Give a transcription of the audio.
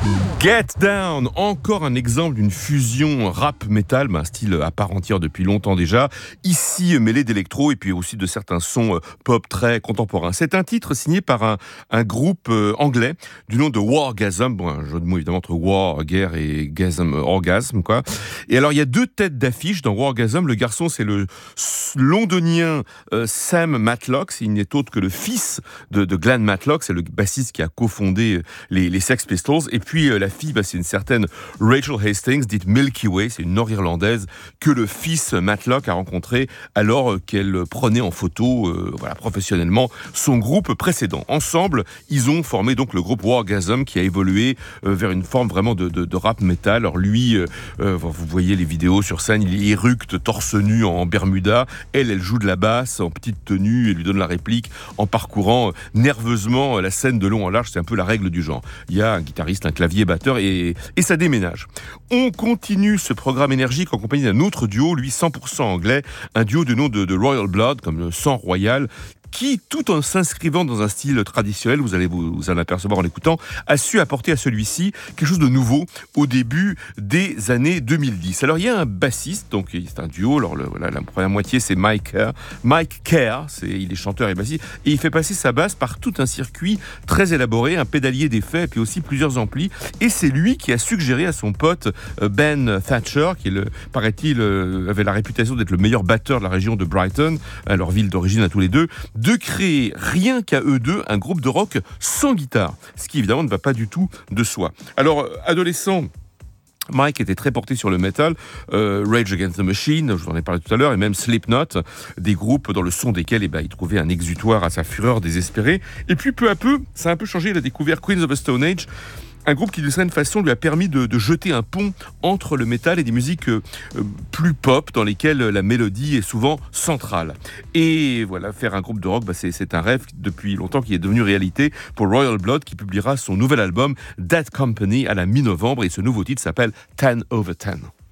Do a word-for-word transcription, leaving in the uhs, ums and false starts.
Get Down, encore un exemple d'une fusion rap-metal, un style à part entière depuis longtemps déjà, ici mêlé d'électro et puis aussi de certains sons pop très contemporains. C'est un titre signé par un, un groupe anglais du nom de Wargasm, bon, un jeu de mots évidemment entre war, guerre et gasm, orgasme quoi. Et alors il y a deux têtes d'affiche dans Wargasm. Le garçon c'est le londonien euh, Sam Matlock, il n'est autre que le fils de, de Glenn Matlock, c'est le bassiste qui a cofondé les, les Sex Pistols, et puis euh, la fille, bah, c'est une certaine Rachel Hastings, dite Milky Way, c'est une nord-irlandaise que le fils Matlock a rencontré alors qu'elle prenait en photo, euh, voilà, professionnellement, son groupe précédent. Ensemble, ils ont formé donc le groupe Wargasm qui a évolué euh, vers une forme vraiment de, de, de rap metal. Alors lui, euh, euh, vous voyez les vidéos sur scène, il éructe torse nu en Bermuda. Elle, elle joue de la basse en petite tenue et lui donne la réplique en parcourant nerveusement la scène de long en large. C'est un peu la règle du genre. Il y a un guitariste, un clavier, batteur et, et ça déménage. On continue ce programme énergique en compagnie d'un autre duo, lui cent pour cent anglais, un duo du nom de, de Royal Blood, comme le sang royal, qui, tout en s'inscrivant dans un style traditionnel, vous allez vous, vous en apercevoir en l'écoutant, a su apporter à celui-ci quelque chose de nouveau au début des années deux mille dix. Alors il y a un bassiste, donc c'est un duo, alors le, voilà, la première moitié c'est Mike Kerr, Mike Kerr, c'est, il est chanteur et bassiste, et il fait passer sa basse par tout un circuit très élaboré, un pédalier d'effets, et puis aussi plusieurs amplis, et c'est lui qui a suggéré à son pote Ben Thatcher, qui est le, paraît-il avait la réputation d'être le meilleur batteur de la région de Brighton, leur ville d'origine à tous les deux, de créer rien qu'à eux deux un groupe de rock sans guitare, ce qui évidemment ne va pas du tout de soi. Alors, adolescent, Mike était très porté sur le metal, euh, Rage Against the Machine, je vous en ai parlé tout à l'heure, et même Slipknot, des groupes dans le son desquels eh ben, il trouvait un exutoire à sa fureur désespérée. Et puis peu à peu, ça a un peu changé, il a découvert Queens of the Stone Age, un groupe qui, d'une certaine façon, lui a permis de, de jeter un pont entre le métal et des musiques euh, plus pop, dans lesquelles la mélodie est souvent centrale. Et voilà, faire un groupe de rock, bah, c'est, c'est un rêve depuis longtemps qui est devenu réalité pour Royal Blood, qui publiera son nouvel album That Company à la mi-novembre, et ce nouveau titre s'appelle ten over ten.